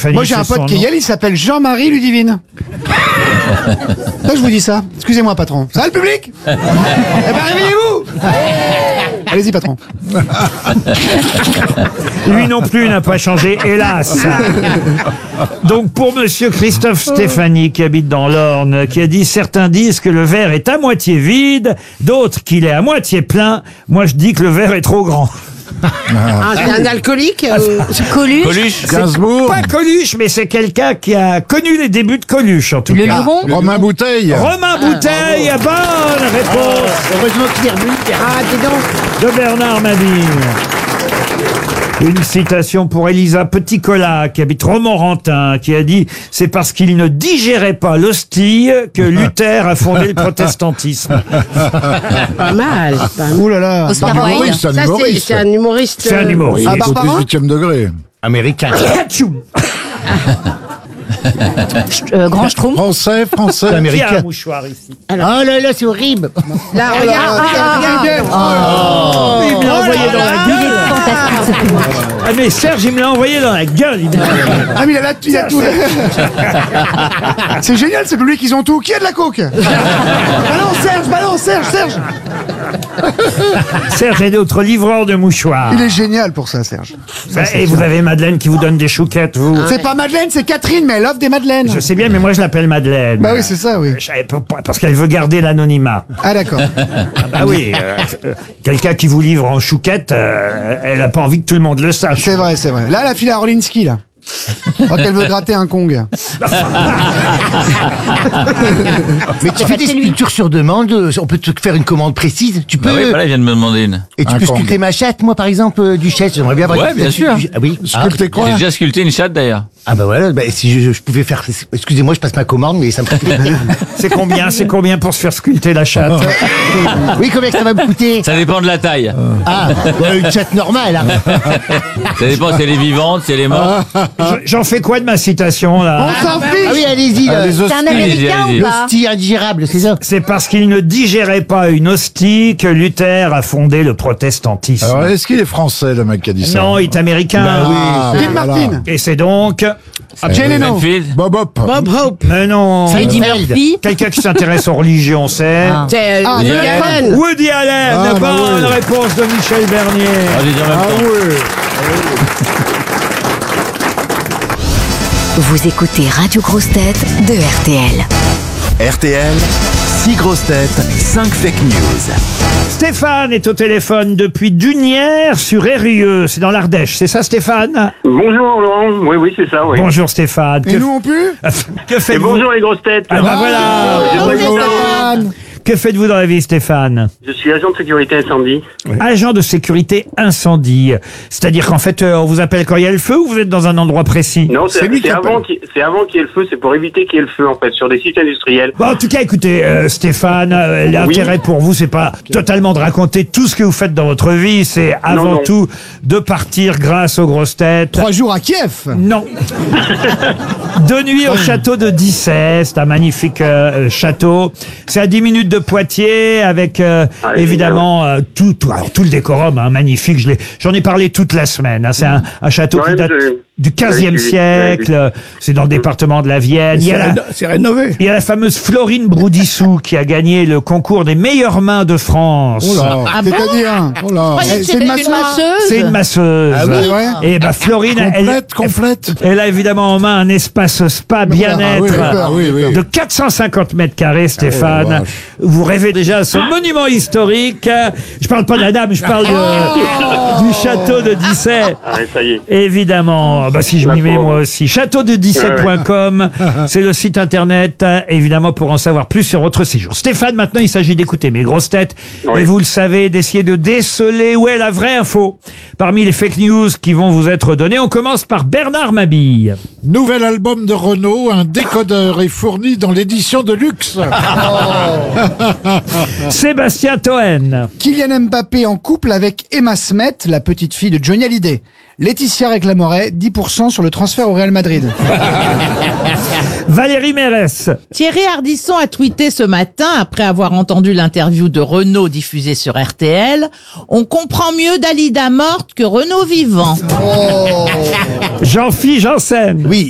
Stéphanie. Moi, j'ai un c'est pote son qui est nom. Yel, il s'appelle Jean-Marie Ludivine. Ça, je vous dis ça. Excusez-moi, patron. Ça va, le public? Eh ben, réveillez-vous! Allez-y, patron. Lui non plus n'a pas changé, hélas. Donc pour monsieur Christophe Stéphanie, qui habite dans l'Orne, qui a dit « Certains disent que le verre est à moitié vide, d'autres qu'il est à moitié plein. Moi, je dis que le verre est trop grand. » C'est un alcoolique Coluche. Gainsbourg. Pas Coluche, mais c'est quelqu'un qui a connu les débuts de Coluche, en tout cas. Romain Bouteille. Romain Bouteille, bonne réponse Heureusement qu'il est revenu. Ah, dis donc. de Bernard Mabille. Une citation pour Elisa Petit-Colas, qui habite Romorantin, qui a dit « C'est parce qu'il ne digérait pas l'hostie que Luther a fondé le protestantisme. Pas mal. Pas mal. Ouh là là. Oscar Un Wilde. humoriste, un Ça, humoriste. c'est un humoriste. » C'est un humoriste. Ah, Au Barbara 18e degré. Américain. Atchoum. Grand Schtroumpf. Français. Qui a un Américain. mouchoir ici? Oh là là, c'est horrible. Là, regarde. Il me l'a envoyé dans la gueule. Ah mais Serge, il me l'a envoyé dans la gueule. Il me l'a envoyé. Ah, mais il a tout. C'est génial, c'est public, ils ont tout. Qui a de la coke? Balance, Serge. Serge est notre livreur de mouchoirs. Il est génial pour ça, Serge. Et vous avez Madeleine qui vous donne des chouquettes, vous. C'est pas Madeleine, c'est Catherine, mais elle offre des madeleines. Je sais bien, mais moi je l'appelle Madeleine. Bah oui, c'est ça, oui. Je savais pas, parce qu'elle veut garder l'anonymat. Ah, d'accord. Ah oui, quelqu'un qui vous livre en chouquette, elle a pas envie que tout le monde le sache. C'est vrai. Là, elle a filé à Orlinski, là. Oh, qu'elle veut gratter un Kong. Mais tu fais des sculptures sur demande, on peut te faire une commande précise. Tu peux. Bah oui, voilà, il vient de me demander une. Et tu Un peux Kong. sculpter ma chatte, moi par exemple, Duchesse. J'aimerais bien avoir Ouais, une- bien sûr. Ah oui. Sculpter quoi? J'ai déjà sculpté une chatte d'ailleurs. Ah bah voilà, bah, si je pouvais faire. Excusez-moi, je passe ma commande, mais ça me ferait plaisir. C'est combien pour se faire sculpter la chatte? Oui, combien que ça va me coûter? Ça dépend de la taille. Ah, bah, une chatte normale. Hein. Ça dépend si elle est vivante, si elle est morte. J'en fais quoi de ma citation, là? On s'en Ah fiche. oui, allez-y. là. Les C'est un hosties. américain Allez-y, ou allez-y. pas? L'hostie indigérable, c'est ça. C'est parce qu'il ne digérait pas une hostie que Luther a fondé le protestantisme. Alors, est-ce qu'il est français, le mec qui a dit ça? Non, il est américain. Ah, Dean voilà. Martin. Et c'est donc... Jay Leno. Renfield. Bob Hope. Bob Hope. Mais non. Eddie Murphy. Quelqu'un qui s'intéresse aux religions, c'est... C'est Ah, Woody Woody Allen. Woody Allen. Ah, bah Bonne oui. réponse de Michel Bernier. Ah, j'ai dit en même Ah temps. oui. Vous écoutez Radio Grosse Tête de RTL. RTL, 6 grosses têtes, 5 fake news. Stéphane est au téléphone depuis Dunières sur Eyrieux. C'est dans l'Ardèche. C'est ça, Stéphane? Bonjour Laurent, oui c'est ça, oui. Bonjour Stéphane. Et nous, on pue? Que Et faites-vous? bonjour les grosses têtes. Ah bah voilà. J'aimerais bien savoir- Que faites-vous dans la vie, Stéphane? Je suis agent de sécurité incendie. Agent de sécurité incendie. C'est-à-dire qu'en fait, on vous appelle quand il y a le feu ou vous êtes dans un endroit précis? Non, c'est lui qui avant qu'il y ait le feu, c'est pour éviter qu'il y ait le feu en fait, sur des sites industriels. Bon, en tout cas, écoutez, Stéphane, l'intérêt pour vous, c'est pas totalement de raconter tout ce que vous faites dans votre vie, c'est avant non. tout de partir grâce aux grosses têtes. 3 jours à Kiev. Non. De nuit au château de Dissay, c'est un magnifique château. C'est à 10 minutes de Poitiers, avec évidemment alors, tout le décorum, hein, magnifique. J'en ai parlé toute la semaine. Hein. C'est un château Ouais, qui date du j'avais 15e suivi, siècle. C'est dans le département de la Vienne. C'est rénové. Il y a la fameuse Florine Broudissou qui a gagné le concours des meilleures mains de France. Oh là. C'est-à-dire. Oh là. C'est une masseuse. C'est une masseuse. Ah oui, ouais. Et bah Florine, Complète. elle a évidemment en main un espace spa bien-être Ah oui. de 450 mètres carrés, Stéphane. vache. Vous rêvez déjà à ce monument historique. Je parle pas de la dame, je parle du château de Dissay. Ah, ça y est. Évidemment, bah si je m'y mets moi aussi. Châteaudedissay.com, c'est le site internet, évidemment, pour en savoir plus sur votre séjour. Stéphane, maintenant, il s'agit d'écouter mes grosses têtes. Oui. Et vous le savez, d'essayer de déceler où est la vraie info. Parmi les fake news qui vont vous être données, on commence par Bernard Mabille. Nouvel album de Renault, un décodeur est fourni dans l'édition de luxe. Sébastien Toen. Kylian Mbappé en couple avec Emma Smet, la petite fille de Johnny Hallyday. Laetitia réclamerait 10% sur le transfert au Real Madrid. Valérie Mérès. Thierry Ardisson a tweeté ce matin, après avoir entendu l'interview de Renaud diffusée sur RTL, « On comprend mieux Dalida morte que Renaud vivant. Jean-Philippe Janssen.